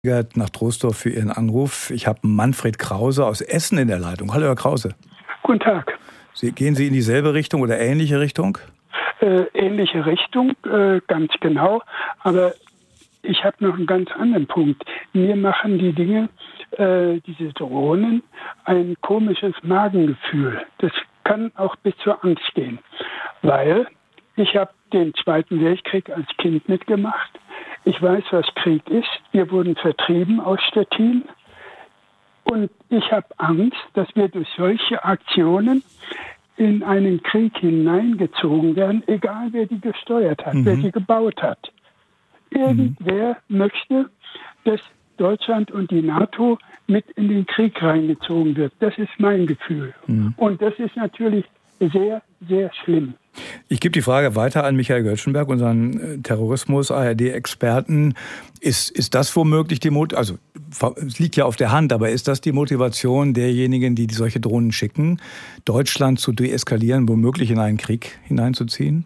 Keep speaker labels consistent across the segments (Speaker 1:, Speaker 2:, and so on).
Speaker 1: nach Troisdorf für Ihren Anruf. Ich habe Manfred Krause aus Essen in der Leitung. Hallo, Herr Krause.
Speaker 2: Guten Tag.
Speaker 1: Gehen Sie in dieselbe Richtung oder ähnliche Richtung?
Speaker 2: Ähnliche Richtung, ganz genau. Aber ich habe noch einen ganz anderen Punkt. Mir machen die Dinge, diese Drohnen, ein komisches Magengefühl. Das kann auch bis zur Angst gehen. Weil ich habe den Zweiten Weltkrieg als Kind mitgemacht. Ich weiß, was Krieg ist. Wir wurden vertrieben aus Stettin. Und ich habe Angst, dass wir durch solche Aktionen in einen Krieg hineingezogen werden, egal wer die gesteuert hat, wer sie gebaut hat. Irgendwer möchte, dass Deutschland und die NATO mit in den Krieg reingezogen wird. Das ist mein Gefühl. Und das ist natürlich sehr, sehr schlimm.
Speaker 1: Ich gebe die Frage weiter an Michael Göttschenberg, unseren Terrorismus-ARD-Experten. Ist das womöglich die Motivation, also es liegt ja auf der Hand, aber ist das die Motivation derjenigen, die solche Drohnen schicken, Deutschland zu deeskalieren, womöglich in einen Krieg hineinzuziehen?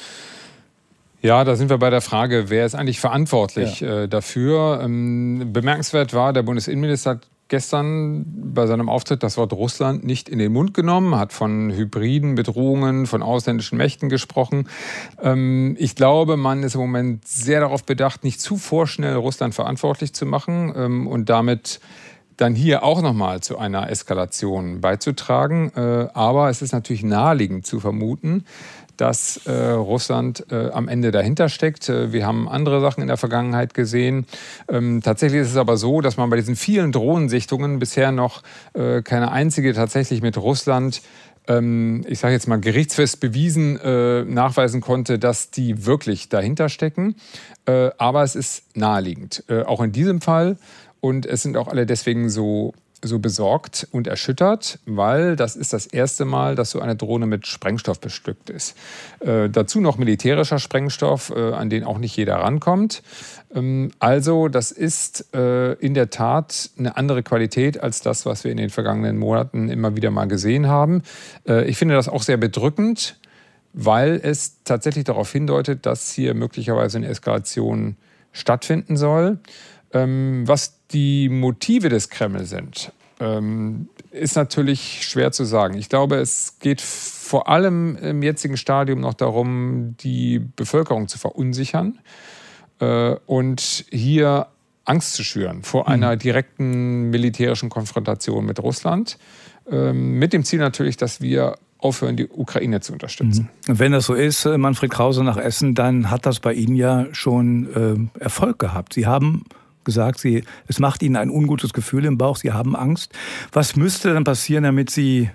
Speaker 3: Ja, da sind wir bei der Frage, wer ist eigentlich verantwortlich dafür? Bemerkenswert war, der Bundesinnenminister hat gestern bei seinem Auftritt das Wort Russland nicht in den Mund genommen, hat von hybriden Bedrohungen, von ausländischen Mächten gesprochen. Ich glaube, man ist im Moment sehr darauf bedacht, nicht zu vorschnell Russland verantwortlich zu machen und damit dann hier auch nochmal zu einer Eskalation beizutragen. Aber es ist natürlich naheliegend zu vermuten, dass Russland am Ende dahinter steckt. Wir haben andere Sachen in der Vergangenheit gesehen. Tatsächlich ist es aber so, dass man bei diesen vielen Drohnensichtungen bisher noch keine einzige tatsächlich mit Russland, ich sage jetzt mal gerichtsfest bewiesen, nachweisen konnte, dass die wirklich dahinter stecken. Aber es ist naheliegend, auch in diesem Fall. Und es sind auch alle deswegen so besorgt und erschüttert, weil das ist das erste Mal, dass so eine Drohne mit Sprengstoff bestückt ist. Dazu noch militärischer Sprengstoff, an den auch nicht jeder rankommt. Also das ist in der Tat eine andere Qualität als das, was wir in den vergangenen Monaten immer wieder mal gesehen haben. Ich finde das auch sehr bedrückend, weil es tatsächlich darauf hindeutet, dass hier möglicherweise eine Eskalation stattfinden soll. Was die Motive des Kreml sind, ist natürlich schwer zu sagen. Ich glaube, es geht vor allem im jetzigen Stadium noch darum, die Bevölkerung zu verunsichern und hier Angst zu schüren vor einer direkten militärischen Konfrontation mit Russland. Mit dem Ziel natürlich, dass wir aufhören, die Ukraine zu unterstützen.
Speaker 1: Und wenn das so ist, Manfred Krause nach Essen, dann hat das bei Ihnen ja schon Erfolg gehabt. Sie haben gesagt, es macht Ihnen ein ungutes Gefühl im Bauch, Sie haben Angst. Was müsste dann passieren, damit Sie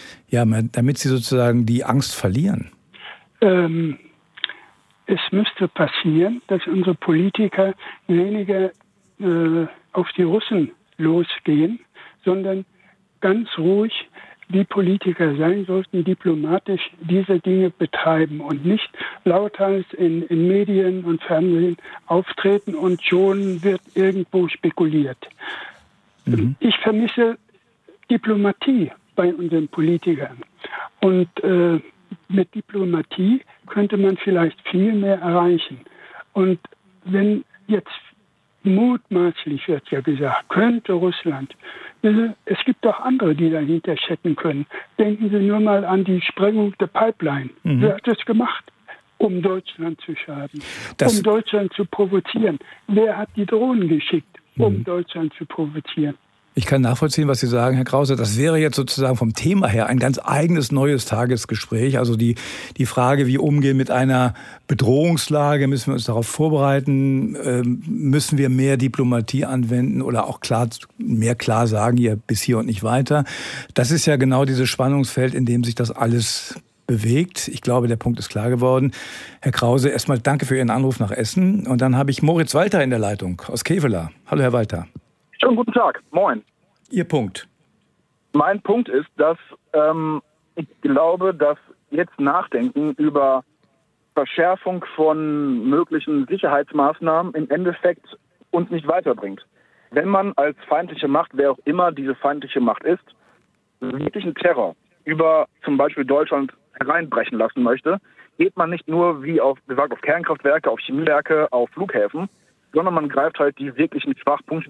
Speaker 1: sozusagen die Angst verlieren?
Speaker 2: Es müsste passieren, dass unsere Politiker weniger auf die Russen losgehen, sondern ganz ruhig die Politiker sein sollten, diplomatisch diese Dinge betreiben und nicht lauthals in Medien und Fernsehen auftreten und schon wird irgendwo spekuliert. Ich vermisse Diplomatie bei unseren Politikern. Und mit Diplomatie könnte man vielleicht viel mehr erreichen. Und wenn jetzt mutmaßlich, wird ja gesagt, könnte Russland. Es gibt auch andere, die dahinter stecken können. Denken Sie nur mal an die Sprengung der Pipeline. Wer hat das gemacht? Um Deutschland zu schaden, um Deutschland zu provozieren. Wer hat die Drohnen geschickt, um Deutschland zu provozieren?
Speaker 1: Ich kann nachvollziehen, was Sie sagen, Herr Krause. Das wäre jetzt sozusagen vom Thema her ein ganz eigenes neues Tagesgespräch. Also die Frage, wie umgehen mit einer Bedrohungslage, müssen wir uns darauf vorbereiten, müssen wir mehr Diplomatie anwenden oder auch mehr klar sagen, hier bis hier und nicht weiter. Das ist ja genau dieses Spannungsfeld, in dem sich das alles bewegt. Ich glaube, der Punkt ist klar geworden. Herr Krause, erstmal danke für Ihren Anruf nach Essen. Und dann habe ich Moritz Walter in der Leitung aus Kevela. Hallo, Herr Walter.
Speaker 4: Schönen guten Tag. Moin.
Speaker 1: Ihr Punkt?
Speaker 4: Mein Punkt ist, dass ich glaube, dass jetzt Nachdenken über Verschärfung von möglichen Sicherheitsmaßnahmen im Endeffekt uns nicht weiterbringt. Wenn man als feindliche Macht, wer auch immer diese feindliche Macht ist, wirklichen Terror über zum Beispiel Deutschland hereinbrechen lassen möchte, geht man nicht nur, wie gesagt, auf Kernkraftwerke, auf Chemiewerke, auf Flughäfen, sondern man greift halt die wirklichen Schwachpunkte,